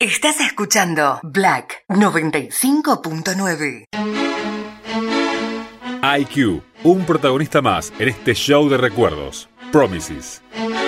Estás escuchando Black 95.9. IQ, un protagonista más en este show de recuerdos. Promises.